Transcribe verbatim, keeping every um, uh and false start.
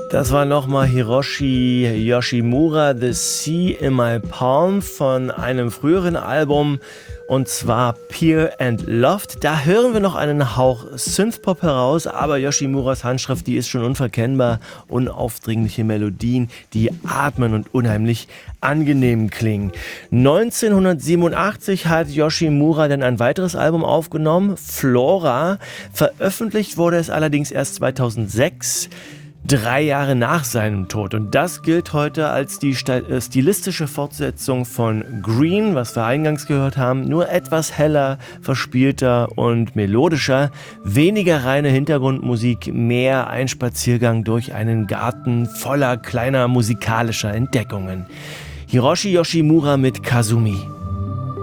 Das war nochmal Hiroshi Yoshimura, The Sea in My Palm von einem früheren Album, und zwar Pure and Loved. Da hören wir noch einen Hauch Synthpop heraus, aber Yoshimuras Handschrift, die ist schon unverkennbar. Unaufdringliche Melodien, die atmen und unheimlich angenehm klingen. neunzehnhundertsiebenundachtzig hat Yoshimura dann ein weiteres Album aufgenommen, Flora. Veröffentlicht wurde es allerdings erst zweitausendsechs. Drei Jahre nach seinem Tod. Und das gilt heute als die stilistische Fortsetzung von Green, was wir eingangs gehört haben. Nur etwas heller, verspielter und melodischer. Weniger reine Hintergrundmusik, mehr ein Spaziergang durch einen Garten voller kleiner musikalischer Entdeckungen. Hiroshi Yoshimura mit Kazumi.